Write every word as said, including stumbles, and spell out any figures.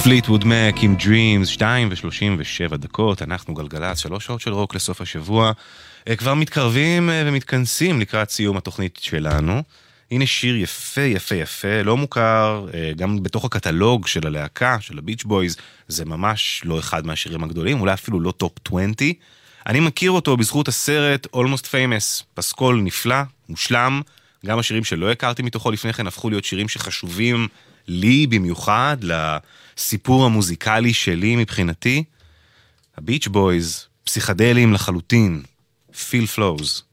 פליטווד מק עם Dreams, שתיים ושלושים ושבע דקות, אנחנו גלגלץ, שלוש שעות של רוק לסוף השבוע, כבר מתקרבים ומתכנסים לקראת סיום התוכנית שלנו. הנה שיר יפה יפה יפה, לא מוכר, גם בתוך הקטלוג של הלהקה, של הביץ' בויז, זה ממש לא אחד מהשירים הגדולים, אולי אפילו לא טופ עשרים. אני מכיר אותו בזכות הסרט Almost Famous, פסקול נפלא, מושלם, גם השירים שלא הכרתי מתוכו לפני כן הפכו להיות שירים שחשובים לי במיוחד, לסיפור המוזיקלי שלי מבחינתי. הביץ' בויז, פסיכדליים לחלוטין, Feel Flows.